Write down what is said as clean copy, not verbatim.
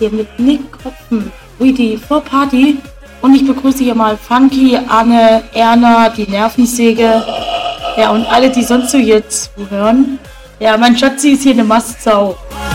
hier mit Nick Kopfen, die Vorparty. Und ich begrüße hier mal Funky, Anne, Erna, die Nervensäge. Ja, und alle, die sonst so jetzt zuhören. Ja, mein Schatzi ist hier eine Mastsau.